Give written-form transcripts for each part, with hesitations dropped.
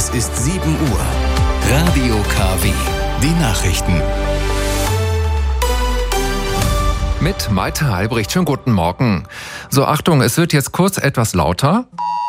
Es ist 7 Uhr. Radio KW. Die Nachrichten. Mit Malte Albrecht. Schönen guten Morgen. So, Achtung, es wird jetzt kurz etwas lauter.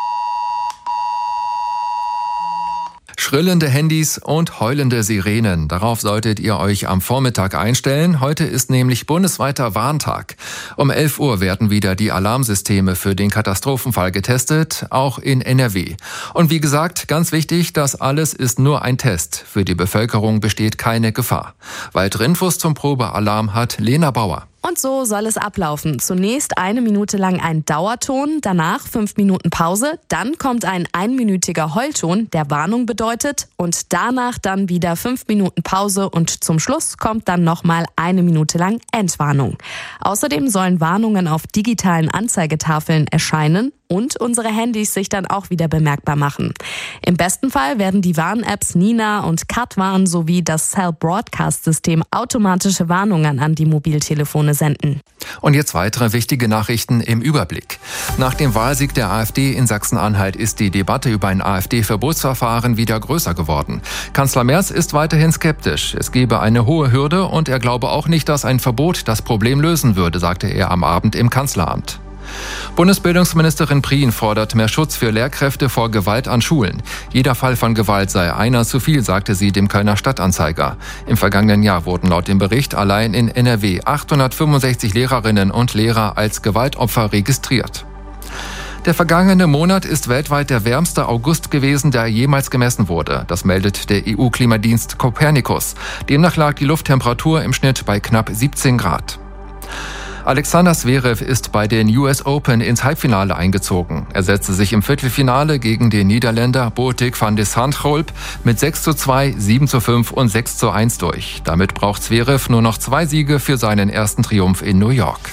Schrillende Handys und heulende Sirenen. Darauf solltet ihr euch am Vormittag einstellen. Heute ist nämlich bundesweiter Warntag. Um 11 Uhr werden wieder die Alarmsysteme für den Katastrophenfall getestet, auch in NRW. Und wie gesagt, ganz wichtig, das alles ist nur ein Test. Für die Bevölkerung besteht keine Gefahr. Weitere Infos zum Probealarm hat Lena Bauer. Und so soll es ablaufen. Zunächst 1 Minute lang ein Dauerton, danach 5 Minuten Pause, dann kommt ein 1-minütiger Heulton, der Warnung bedeutet, und danach dann wieder 5 Minuten Pause und zum Schluss kommt dann nochmal 1 Minute lang Entwarnung. Außerdem sollen Warnungen auf digitalen Anzeigetafeln erscheinen und unsere Handys sich dann auch wieder bemerkbar machen. Im besten Fall werden die Warn-Apps Nina und Katwarn sowie das Cell Broadcast System automatische Warnungen an die Mobiltelefone senden. Und jetzt weitere wichtige Nachrichten im Überblick. Nach dem Wahlsieg der AfD in Sachsen-Anhalt ist die Debatte über ein AfD-Verbotsverfahren wieder größer geworden. Kanzler Merz ist weiterhin skeptisch. Es gebe eine hohe Hürde und er glaube auch nicht, dass ein Verbot das Problem lösen würde, sagte er am Abend im Kanzleramt. Bundesbildungsministerin Prien fordert mehr Schutz für Lehrkräfte vor Gewalt an Schulen. Jeder Fall von Gewalt sei einer zu viel, sagte sie dem Kölner Stadtanzeiger. Im vergangenen Jahr wurden laut dem Bericht allein in NRW 865 Lehrerinnen und Lehrer als Gewaltopfer registriert. Der vergangene Monat ist weltweit der wärmste August gewesen, der jemals gemessen wurde. Das meldet der EU-Klimadienst Copernicus. Demnach lag die Lufttemperatur im Schnitt bei knapp 17 Grad. Alexander Zverev ist bei den US Open ins Halbfinale eingezogen. Er setzte sich im Viertelfinale gegen den Niederländer Botik van de Zandschulp mit 6:2, 7:5 und 6:1 durch. Damit braucht Zverev nur noch 2 Siege für seinen ersten Triumph in New York.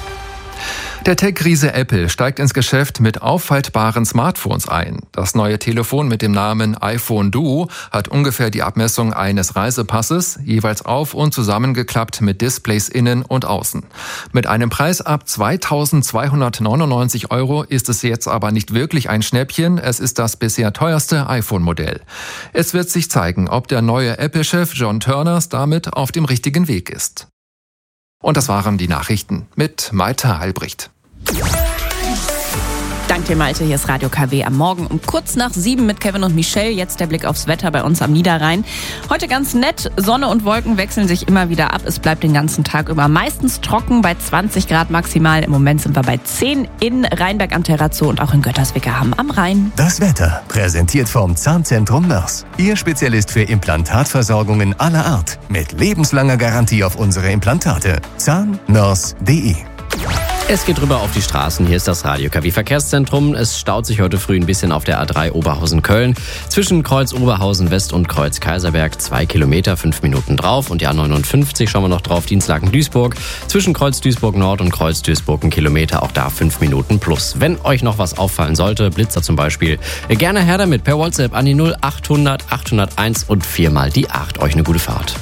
Der Tech-Riese Apple steigt ins Geschäft mit auffaltbaren Smartphones ein. Das neue Telefon mit dem Namen iPhone Duo hat ungefähr die Abmessung eines Reisepasses, jeweils auf- und zusammengeklappt mit Displays innen und außen. Mit einem Preis ab 2.299 € ist es jetzt aber nicht wirklich ein Schnäppchen. Es ist das bisher teuerste iPhone-Modell. Es wird sich zeigen, ob der neue Apple-Chef John Turners damit auf dem richtigen Weg ist. Und das waren die Nachrichten mit Malte Albrecht. Danke dir, Malte. Hier ist Radio KW am Morgen um kurz nach 7 mit Kevin und Michelle. Jetzt der Blick aufs Wetter bei uns am Niederrhein. Heute ganz nett. Sonne und Wolken wechseln sich immer wieder ab. Es bleibt den ganzen Tag über meistens trocken bei 20 Grad maximal. Im Moment sind wir bei 10 in Rheinberg am Terrazzo und auch in Götterswickerham am Rhein. Das Wetter, präsentiert vom Zahnzentrum Nörs. Ihr Spezialist für Implantatversorgungen aller Art. Mit lebenslanger Garantie auf unsere Implantate. zahnnörs.de. Es geht rüber auf die Straßen. Hier ist das Radio KW Verkehrszentrum. Es staut sich heute früh ein bisschen auf der A3 Oberhausen-Köln. Zwischen Kreuz Oberhausen West und Kreuz Kaiserberg 2 Kilometer, 5 Minuten drauf. Und die A59 schauen wir noch drauf, Dienstlaken-Duisburg. Zwischen Kreuz Duisburg Nord und Kreuz Duisburg 1 Kilometer, auch da 5 Minuten plus. Wenn euch noch was auffallen sollte, Blitzer zum Beispiel, gerne her damit per WhatsApp an die 0800 801 und 4 mal die 8. Euch eine gute Fahrt.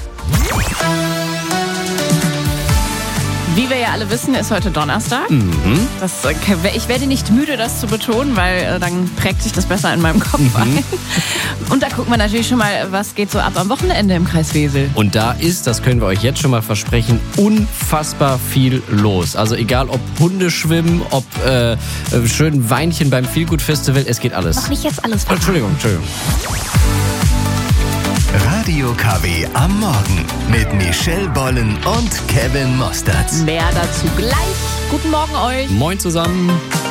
Wie wir ja alle wissen, ist heute Donnerstag. Ich werde nicht müde, das zu betonen, weil dann prägt sich das besser in meinem Kopf ein. Und da gucken wir natürlich schon mal, was geht so ab am Wochenende im Kreis Wesel. Und da ist, das können wir euch jetzt schon mal versprechen, unfassbar viel los. Also egal ob Hundeschwimmen, ob schön Weinchen beim Feelgood Festival, es geht alles. Noch nicht jetzt alles verraten. Entschuldigung. Radio KW am Morgen mit Michelle Bollen und Kevin Mostert. Mehr dazu gleich. Guten Morgen euch. Moin zusammen.